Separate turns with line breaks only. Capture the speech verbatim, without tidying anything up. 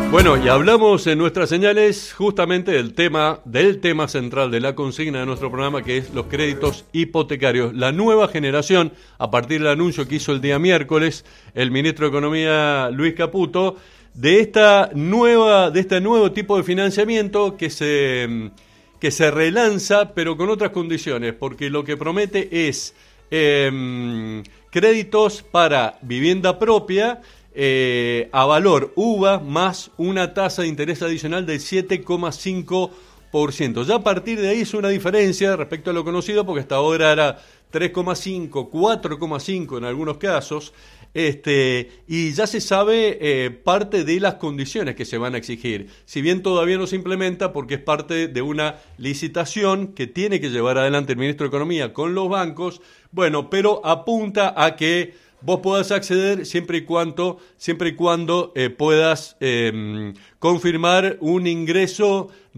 Bueno, y hablamos en nuestras señales justamente del tema, del tema central de la consigna de nuestro programa, que es los créditos hipotecarios. La nueva generación, a partir del anuncio que hizo el día miércoles el ministro de Economía, Luis Caputo, de esta nueva, de este nuevo tipo de financiamiento que se, que se relanza, pero con otras condiciones, porque lo que promete es eh, créditos para vivienda propia, Eh, a valor U V A más una tasa de interés adicional del siete coma cinco por ciento. Ya a partir de ahí es una diferencia respecto a lo conocido, porque hasta ahora era tres coma cinco, cuatro coma cinco en algunos casos, este, y ya se sabe eh, parte de las condiciones que se van a exigir. Si bien todavía no se implementa porque es parte de una licitación que tiene que llevar adelante el ministro de Economía con los bancos, bueno, pero apunta a que vos puedas acceder siempre y cuando, siempre y cuando eh, puedas eh, confirmar un ingreso